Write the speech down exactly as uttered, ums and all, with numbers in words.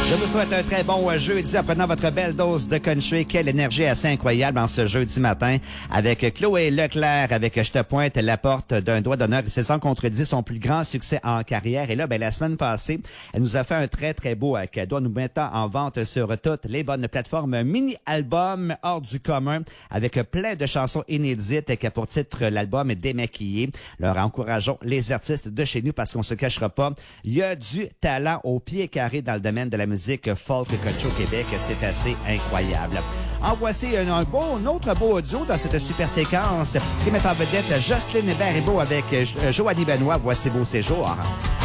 Je vous souhaite un très bon jeudi en prenant votre belle dose de country. Quelle énergie assez incroyable en ce jeudi matin avec Chloé Leclerc avec Je te pointe la porte d'un doigt d'honneur. C'est sans contredit son plus grand succès en carrière. Et là, ben, la semaine passée, elle nous a fait un très, très beau cadeau, nous mettant en vente sur toutes les bonnes plateformes mini-album hors du commun avec plein de chansons inédites qui a pour titre l'album Démaquillé. Alors, encourageons les artistes de chez nous parce qu'on se cachera pas. Il y a du talent au pied carré dans le domaine de la musique folk country au Québec. C'est assez incroyable. En voici un, un, beau, un autre beau audio dans cette super séquence qui met en vedette Jocelyne Baribeau avec Joanie Benoît. Voici Beau Séjour.